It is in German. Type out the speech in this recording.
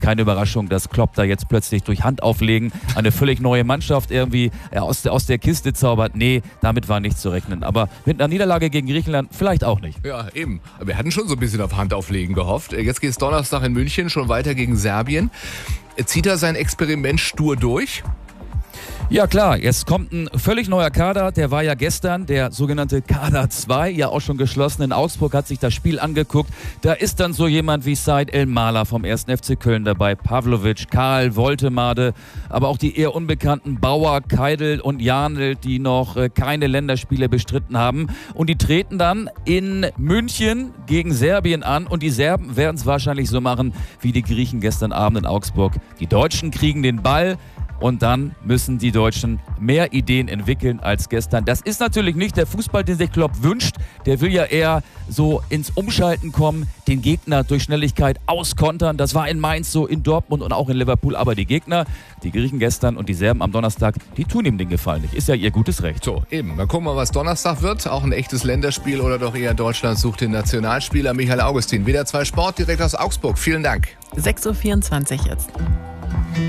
keine Überraschung, dass Klopp da jetzt plötzlich durch Handauflegen eine völlig neue Mannschaft irgendwie aus der Kiste zaubert. Nee, damit war nicht zu rechnen. Aber mit einer Niederlage gegen Griechenland vielleicht auch nicht. Ja, eben. Wir hatten schon so ein bisschen auf Handauflegen gehofft. Jetzt geht es Donnerstag in München schon weiter gegen Serbien. Zieht er sein Experiment stur durch? Ja klar, jetzt kommt ein völlig neuer Kader, der war ja gestern, der sogenannte Kader 2, ja auch schon geschlossen in Augsburg, hat sich das Spiel angeguckt. Da ist dann so jemand wie Said El-Mahler vom 1. FC Köln dabei, Pavlovic, Karl, Woltemade, aber auch die eher unbekannten Bauer, Keidel und Janel, die noch keine Länderspiele bestritten haben. Und die treten dann in München gegen Serbien an und die Serben werden es wahrscheinlich so machen wie die Griechen gestern Abend in Augsburg. Die Deutschen kriegen den Ball. Und dann müssen die Deutschen mehr Ideen entwickeln als gestern. Das ist natürlich nicht der Fußball, den sich Klopp wünscht. Der will ja eher so ins Umschalten kommen, den Gegner durch Schnelligkeit auskontern. Das war in Mainz so, in Dortmund und auch in Liverpool. Aber die Gegner, die Griechen gestern und die Serben am Donnerstag, die tun ihm den Gefallen nicht. Ist ja ihr gutes Recht. So, eben. Dann gucken wir mal, was Donnerstag wird. Auch ein echtes Länderspiel oder doch eher Deutschland sucht den Nationalspieler. Michael Augustin, WDR 2 Sport direkt aus Augsburg. Vielen Dank. 6:24 Uhr jetzt.